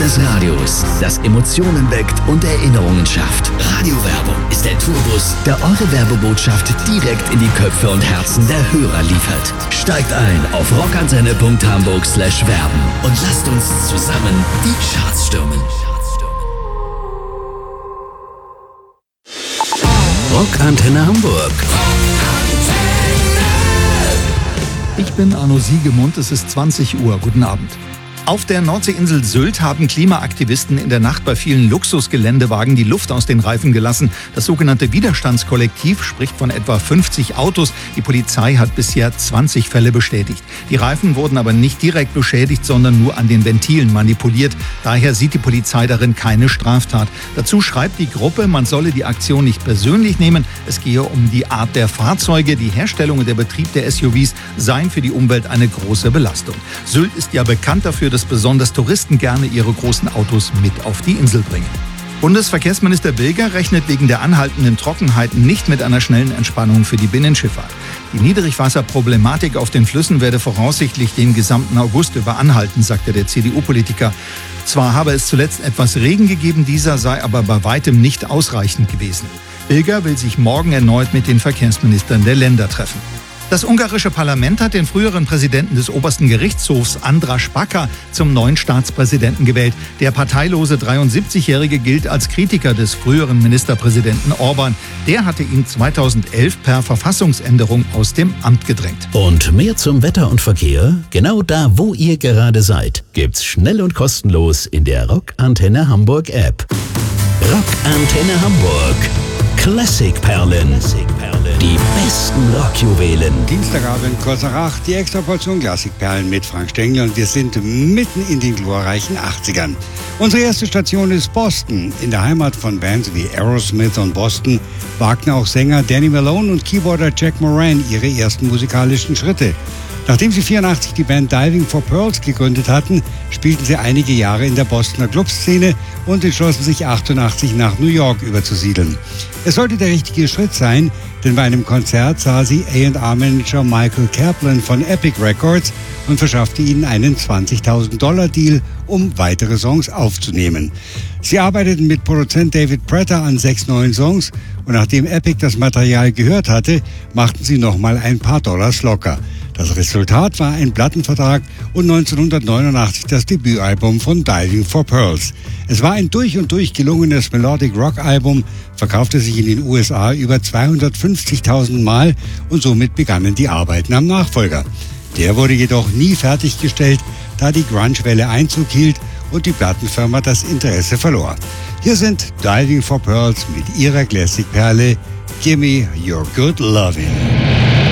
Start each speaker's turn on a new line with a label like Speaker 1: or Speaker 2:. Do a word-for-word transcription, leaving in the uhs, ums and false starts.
Speaker 1: des Radios, das Emotionen weckt und Erinnerungen schafft. Radiowerbung ist der Tourbus, der eure Werbebotschaft direkt in die Köpfe und Herzen der Hörer liefert. Steigt ein auf rockantenne punkt hamburg slash werben und lasst uns zusammen die Charts stürmen. Rockantenne Hamburg.
Speaker 2: Ich bin Arno Siegemund, es ist zwanzig Uhr. Guten Abend. Auf der Nordseeinsel Sylt haben Klimaaktivisten in der Nacht bei vielen Luxusgeländewagen die Luft aus den Reifen gelassen. Das sogenannte Widerstandskollektiv spricht von etwa fünfzig Autos. Die Polizei hat bisher zwanzig Fälle bestätigt. Die Reifen wurden aber nicht direkt beschädigt, sondern nur an den Ventilen manipuliert. Daher sieht die Polizei darin keine Straftat. Dazu schreibt die Gruppe, man solle die Aktion nicht persönlich nehmen. Es gehe um die Art der Fahrzeuge. Die Herstellung und der Betrieb der S U Vs seien für die Umwelt eine große Belastung. Sylt ist ja bekannt dafür, dass besonders Touristen gerne ihre großen Autos mit auf die Insel bringen. Bundesverkehrsminister Bilger rechnet wegen der anhaltenden Trockenheit nicht mit einer schnellen Entspannung für die Binnenschifffahrt. Die Niedrigwasserproblematik auf den Flüssen werde voraussichtlich den gesamten August über anhalten, sagte der C D U-Politiker. Zwar habe es zuletzt etwas Regen gegeben, dieser sei aber bei weitem nicht ausreichend gewesen. Bilger will sich morgen erneut mit den Verkehrsministern der Länder treffen. Das ungarische Parlament hat den früheren Präsidenten des obersten Gerichtshofs, András Baka, zum neuen Staatspräsidenten gewählt. Der parteilose dreiundsiebzigjährige gilt als Kritiker des früheren Ministerpräsidenten Orban. Der hatte ihn zweitausendelf per Verfassungsänderung aus dem Amt gedrängt.
Speaker 1: Und mehr zum Wetter und Verkehr? Genau da, wo ihr gerade seid, gibt's schnell und kostenlos in der Rockantenne Hamburg App. Rockantenne Hamburg. Klassikperlen. Die besten Rockjuwelen.
Speaker 3: Dienstagabend, kurzer Rach, die extra Portion Klassikperlen mit Frank Stengel und wir sind mitten in den glorreichen achtzigern. Unsere erste Station ist Boston. In der Heimat von Bands wie Aerosmith und Boston wagten auch Sänger Danny Malone und Keyboarder Jack Moran ihre ersten musikalischen Schritte. Nachdem sie vierundachtzig die Band Diving for Pearls gegründet hatten, spielten sie einige Jahre in der Bostoner Clubszene und entschlossen sich achtundachtzig nach New York überzusiedeln. Es sollte der richtige Schritt sein, denn bei einem Konzert sah sie A und R-Manager Michael Kaplan von Epic Records und verschaffte ihnen einen zwanzigtausend Dollar Deal, um weitere Songs aufzunehmen. Sie arbeiteten mit Produzent David Prater an sechs neuen Songs und nachdem Epic das Material gehört hatte, machten sie nochmal ein paar Dollars locker. Das Resultat war ein Plattenvertrag und neunzehnhundertneunundachtzig das Debütalbum von Diving for Pearls. Es war ein durch und durch gelungenes Melodic Rock Album, verkaufte sich in den U S A über zweihundertfünfzigtausend Mal und somit begannen die Arbeiten am Nachfolger. Der wurde jedoch nie fertiggestellt, da die Grunge-Welle Einzug hielt und die Plattenfirma das Interesse verlor. Hier sind Diving for Pearls mit ihrer Classic-Perle Gimme Your Good Lovin'.